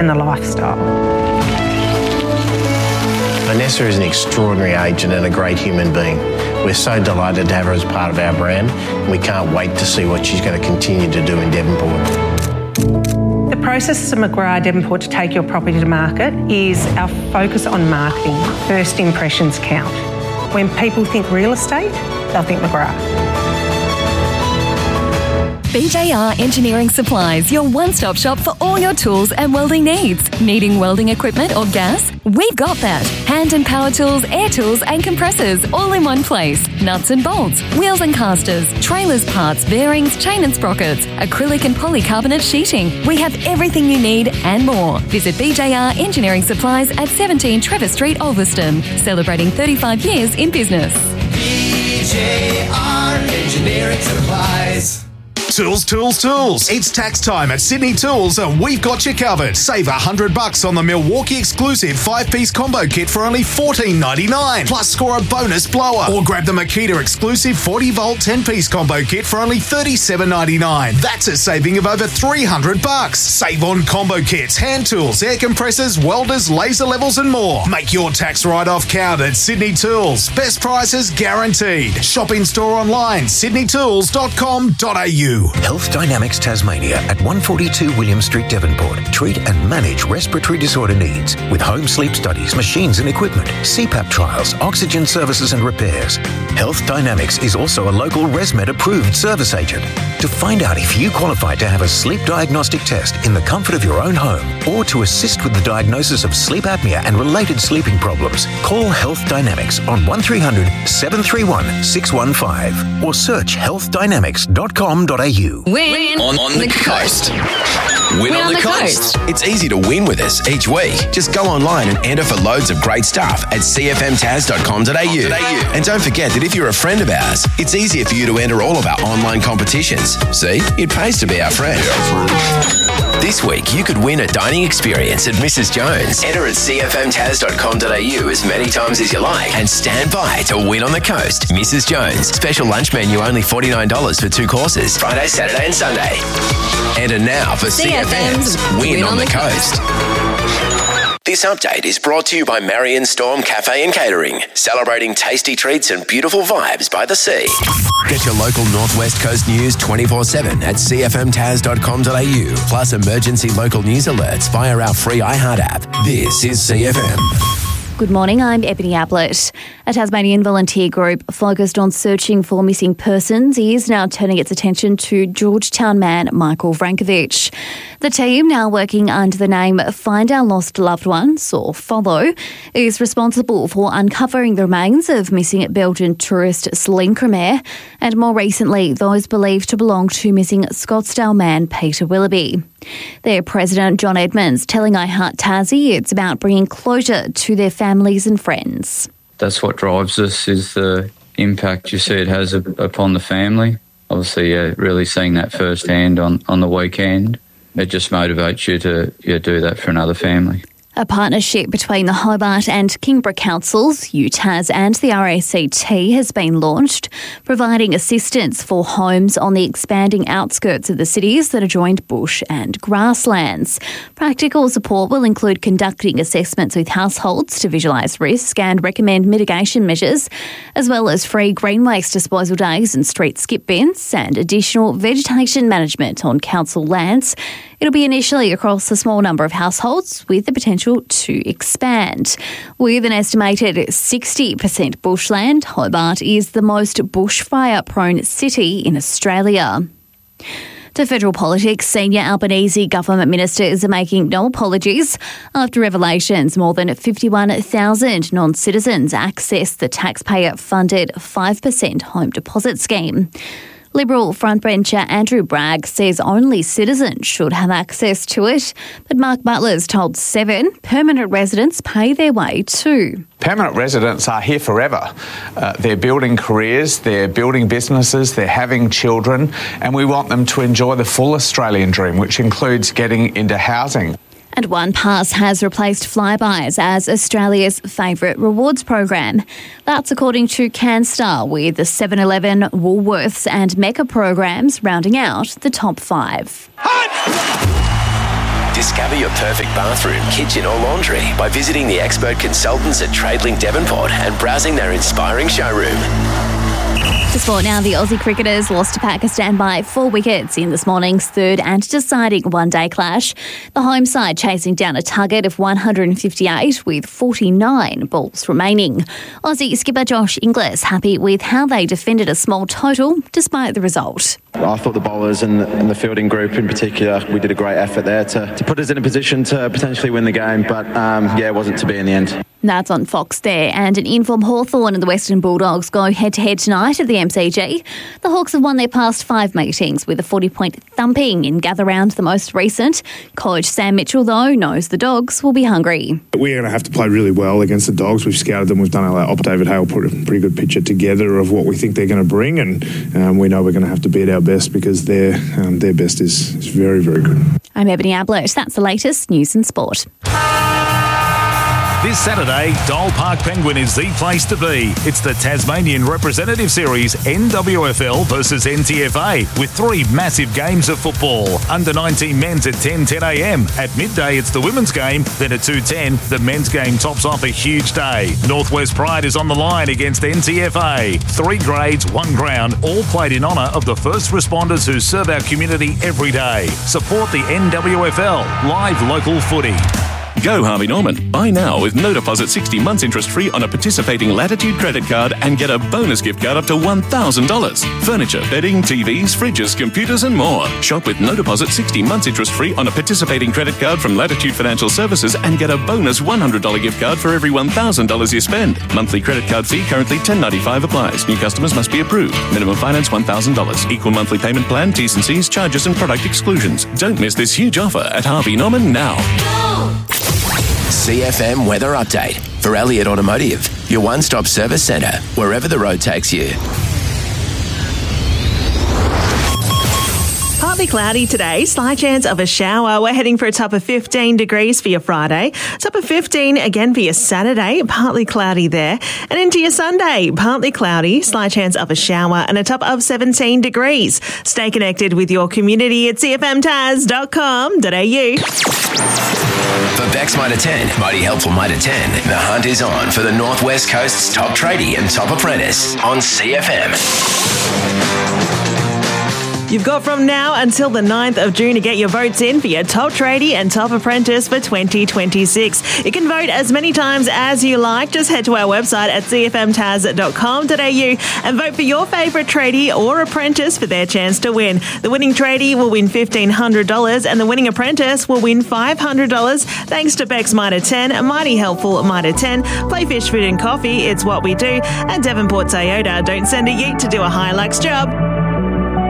and the lifestyle. Vanessa is an extraordinary agent and a great human being. We're so delighted to have her as part of our brand, and we can't wait to see what she's going to continue to do in Devonport. The process of McGrath Devonport to take your property to market is our focus on marketing. First impressions count. When people think real estate, they'll think McGrath. BJR Engineering Supplies, your one-stop shop for all your tools and welding needs. Needing welding equipment or gas? We've got that. Hand and power tools, air tools and compressors all in one place. Nuts and bolts, wheels and casters, trailers, parts, bearings, chain and sprockets, acrylic and polycarbonate sheeting. We have everything you need and more. Visit BJR Engineering Supplies at 17 Trevor Street, Ulverston. Celebrating 35 years in business. BJR Engineering Supplies. Tools, tools, tools. It's tax time at Sydney Tools and we've got you covered. Save $100 on the Milwaukee exclusive 5-piece combo kit for only $14.99. Plus score a bonus blower. Or grab the Makita exclusive 40-volt 10-piece combo kit for only $37.99. That's a saving of over $300. Save on combo kits, hand tools, air compressors, welders, laser levels and more. Make your tax write-off count at Sydney Tools. Best prices guaranteed. Shop in store online, sydneytools.com.au. Health Dynamics Tasmania at 142 William Street, Devonport. Treat and manage respiratory disorder needs with home sleep studies, machines and equipment, CPAP trials, oxygen services and repairs. Health Dynamics is also a local ResMed approved service agent. To find out if you qualify to have a sleep diagnostic test in the comfort of your own home or to assist with the diagnosis of sleep apnea and related sleeping problems, call Health Dynamics on 1300 731 615 or search healthdynamics.com.au. Win on the coast. Win on the coast. It's easy to win with us each week. Just go online and enter for loads of great stuff at cfmtas.com.au. And don't forget that if you're a friend of ours, it's easier for you to enter all of our online competitions. See, it pays to be our friend. This week, you could win a dining experience at Mrs. Jones. Enter at cfmtas.com.au as many times as you like and stand by to win on the coast. Mrs. Jones. Special lunch menu only $49 for 2 courses. Friday, Saturday and Sunday. Enter now for CFM's Win on the Coast. This update is brought to you by Marion Storm Cafe and Catering, celebrating tasty treats and beautiful vibes by the sea. Get your local Northwest Coast news 24/7 at cfmtas.com.au, plus emergency local news alerts via our free iHeart app. This is CFM. Good morning, I'm Ebony Ablett. A Tasmanian volunteer group focused on searching for missing persons is now turning its attention to Georgetown man Michael Vrankovic. The team, now working under the name Find Our Lost Loved Ones, or FOLLOW, is responsible for uncovering the remains of missing Belgian tourist Celine Cremere and more recently those believed to belong to missing Scottsdale man Peter Willoughby. Their president, John Edmonds, telling iHeart Tassie it's about bringing closure to their families and friends. That's what drives us, is the impact you see it has upon the family. Obviously, really seeing that firsthand on the weekend, it just motivates you to do that for another family. A partnership between the Hobart and Kingborough Councils, UTAS and the RACT has been launched, providing assistance for homes on the expanding outskirts of the cities that are joined bush and grasslands. Practical support will include conducting assessments with households to visualise risk and recommend mitigation measures, as well as free green waste disposal days and street skip bins and additional vegetation management on council lands. It'll be initially across a small number of households with the potential to expand. With an estimated 60% bushland, Hobart is the most bushfire-prone city in Australia. To federal politics, senior Albanese government ministers are making no apologies after revelations more than 51,000 non-citizens access the taxpayer-funded 5% home deposit scheme. Liberal frontbencher Andrew Bragg says only citizens should have access to it, but Mark Butler's told Seven permanent residents pay their way too. Permanent residents are here forever. They're building careers, they're building businesses, they're having children, and we want them to enjoy the full Australian dream, which includes getting into housing. And OnePass has replaced Flybuys as Australia's favourite rewards program. That's according to CanStar, with the 7-Eleven, Woolworths and Mecca programs rounding out the top 5. Discover your perfect bathroom, kitchen or laundry by visiting the expert consultants at Tradelink Devonport and browsing their inspiring showroom. To sport now, the Aussie cricketers lost to Pakistan by 4 wickets in this morning's third and deciding one-day clash. The home side chasing down a target of 158 with 49 balls remaining. Aussie skipper Josh Inglis happy with how they defended a small total despite the result. I thought the bowlers and the fielding group in particular, we did a great effort there to put us in a position to potentially win the game, but it wasn't to be in the end. That's on Fox there. And an in-form Hawthorn and the Western Bulldogs go head-to-head tonight at the MCG. The Hawks have won their past 5 meetings with a 40-point thumping in gather round the most recent. Coach Sam Mitchell, though, knows the Dogs will be hungry. We're going to have to play really well against the Dogs. We've scouted them. We've done our op. David Hale put a pretty good picture together of what we think they're going to bring, and we know we're going to have to beat our best because their best is very, very good. I'm Ebony Ablett. That's the latest news and sport. This Saturday, Dole Park Penguin is the place to be. It's the Tasmanian Representative Series NWFL versus NTFA with 3 massive games of football. Under 19 men's at 10:10am. At midday, it's the women's game. Then at 2:10, the men's game tops off a huge day. Northwest Pride is on the line against NTFA. 3 grades, 1 crown, all played in honour of the first responders who serve our community every day. Support the NWFL. Live local footy. Go Harvey Norman. Buy now with no deposit 60 months interest free on a participating Latitude credit card and get a bonus gift card up to $1,000. Furniture, bedding, TVs, fridges, computers and more. Shop with no deposit 60 months interest free on a participating credit card from Latitude Financial Services and get a bonus $100 gift card for every $1,000 you spend. Monthly credit card fee currently $10.95 applies. New customers must be approved. Minimum finance $1,000. Equal monthly payment plan, T's and C's, charges and product exclusions. Don't miss this huge offer at Harvey Norman now. CFM Weather Update for Elliott Automotive, your one-stop service centre, wherever the road takes you. Partly cloudy today, slight chance of a shower. We're heading for a top of 15 degrees for your Friday. Top of 15 again for your Saturday, partly cloudy there. And into your Sunday, partly cloudy, slight chance of a shower and a top of 17 degrees. Stay connected with your community at cfmtaz.com.au. For Beck's Mitre 10, Mighty Helpful Mitre 10, the hunt is on for the Northwest Coast's top tradie and top apprentice on CFM. You've got from now until the 9th of June to get your votes in for your top tradie and top apprentice for 2026. You can vote as many times as you like. Just head to our website at cfmtaz.com.au and vote for your favourite tradie or apprentice for their chance to win. The winning tradie will win $1,500 and the winning apprentice will win $500 thanks to Beck's Mitre 10, Mighty Helpful Mitre 10, Play Fish Food and Coffee, It's What We Do, and Devonport Toyota. Don't send a yeet to do a Hilux job.